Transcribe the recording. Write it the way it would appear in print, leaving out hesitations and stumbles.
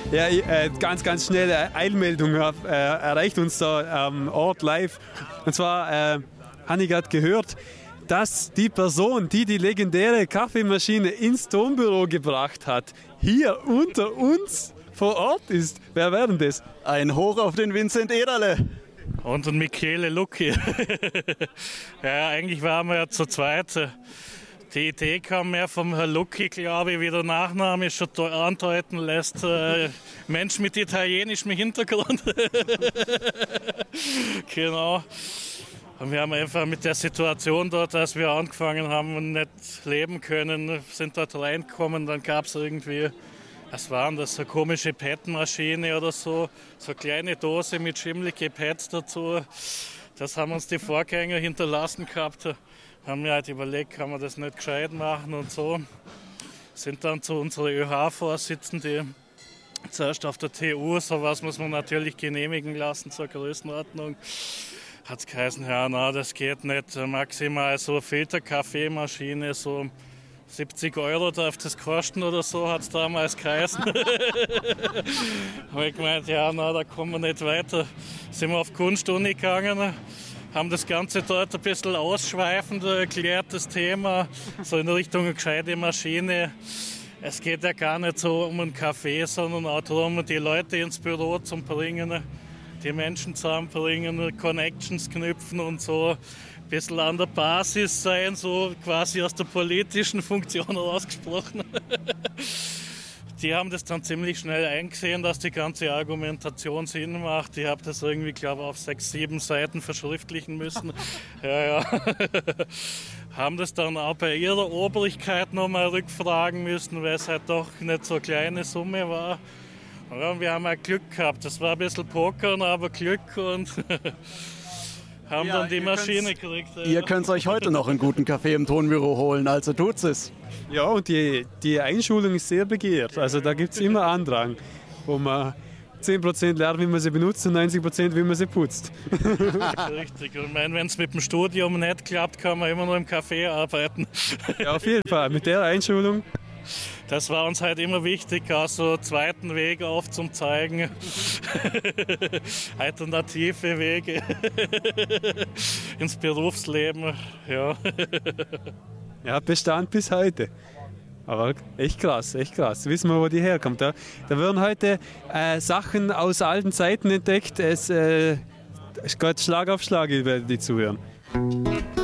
Ja, ganz schnelle Eilmeldung erreicht uns da am Ort live. Und zwar habe ich gerade gehört, dass die Person, die die legendäre Kaffeemaschine ins Tonbüro gebracht hat, hier unter uns vor Ort ist. Wer wäre denn das? Ein Hoch auf den Vincent Ederle. Und den Michele Lucchi. Ja, eigentlich waren wir ja zu zweit. Die Idee kam mehr vom Herrn Lucchi, glaube ich, wie der Nachname schon andeuten lässt. Mensch mit italienischem Hintergrund. Genau. Und wir haben einfach mit der Situation dort, als wir angefangen haben und nicht leben können, sind dort reingekommen. Dann gab es irgendwie, was waren das, so eine komische PET-Maschine oder so. So eine kleine Dose mit schimmlige PETs dazu. Das haben uns die Vorgänger hinterlassen gehabt. Haben wir halt überlegt, kann man das nicht gescheit machen und so. Sind dann zu unserer ÖH-Vorsitzenden, zuerst auf der TU, sowas muss man natürlich genehmigen lassen zur Größenordnung. Hat es geheißen, ja, na, das geht nicht, maximal so Filterkaffeemaschine, so 70 € darf das kosten oder so, hat es damals geheißen. Habe ich gemeint, ja, na, da kommen wir nicht weiter. Sind wir auf die Kunstuni gegangen, haben das Ganze dort ein bisschen ausschweifend erklärt, das Thema, so in Richtung eine gescheite Maschine. Es geht ja gar nicht so um einen Kaffee, sondern auch darum, die Leute ins Büro zu bringen, die Menschen zusammenbringen, Connections knüpfen und so ein bisschen an der Basis sein, so quasi aus der politischen Funktion ausgesprochen. Die haben das dann ziemlich schnell eingesehen, dass die ganze Argumentation Sinn macht. Ich habe das irgendwie, glaube ich, auf 6, 7 Seiten verschriftlichen müssen. Ja. Haben das dann auch bei ihrer Obrigkeit nochmal rückfragen müssen, weil es halt doch nicht so eine kleine Summe war. Ja, wir haben auch Glück gehabt. Das war ein bisschen Pokern, aber Glück und haben dann die Maschine gekriegt. Ja. Ihr könnt euch heute noch einen guten Kaffee im Tonbüro holen, also tut's es. Ja, und die Einschulung ist sehr begehrt. Also da gibt es immer Andrang, wo man 10% lernt, wie man sie benutzt und 90% wie man sie putzt. Richtig. Und wenn es mit dem Studium nicht klappt, kann man immer noch im Café arbeiten. Ja, auf jeden Fall. Mit der Einschulung. Das war uns halt immer wichtig, also einen zweiten Weg aufzuzeigen. Alternative Wege ins Berufsleben. Ja. Ja, Bestand bis heute. Aber echt krass, echt krass. Wissen wir, wo die herkommt. Da werden heute Sachen aus alten Zeiten entdeckt. Es geht Schlag auf Schlag, ihr werdet die zuhören.